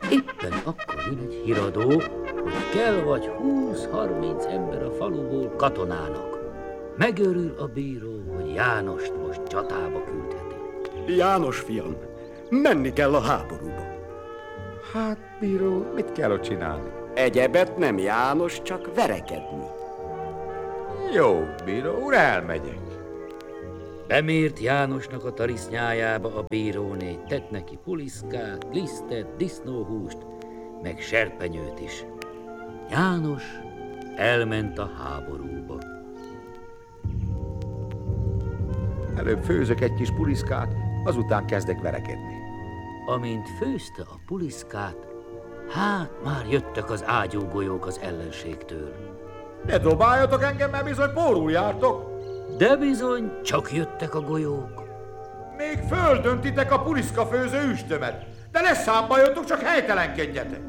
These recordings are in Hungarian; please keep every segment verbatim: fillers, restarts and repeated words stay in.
Éppen akkor jön egy híradó, hogy kell vagy húsz-harminc ember a faluból katonának. Megörül a bíró, hogy Jánost most csatába küldheti. János fiam, menni kell a háborúba. Hát, bíró, mit kell ott csinálni? Egyebet nem, János, csak verekedni. Jó, bíró úr, elmegyek. Bemért Jánosnak a tarisznyájába a bíróné, tett neki puliszkát, lisztet, disznóhúst, meg serpenyőt is. János elment a háborúba. Előbb főzök egy kis puliszkát, azután kezdek verekedni. Amint főzte a puliszkát, hát már jöttek az ágyúgolyók az ellenségtől. Ne dobáljatok engem, mert bizony pórul jártok. De bizony, csak jöttek a golyók. Még földöntitek a puliszkafőző üstömet, de ne számba jöttök, csak helytelenkedjetek.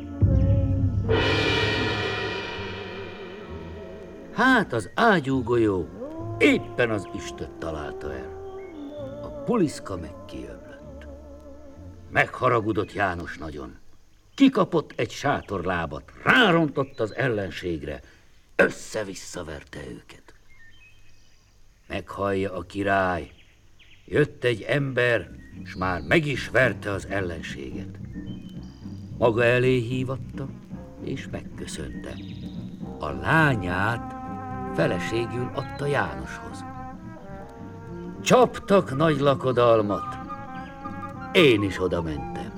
Hát az ágyúgolyó éppen az üstöt találta el. A puliszka meg kiömlött. Megharagudott János nagyon. Kikapott egy sátorlábat, rárontott az ellenségre, össze-visszaverte őket. Meghallja a király, jött egy ember, s már meg is verte az ellenséget. Maga elé hívatta, és megköszönte. A lányát feleségül adta Jánoshoz. Csaptak nagy lakodalmat, én is oda mentem.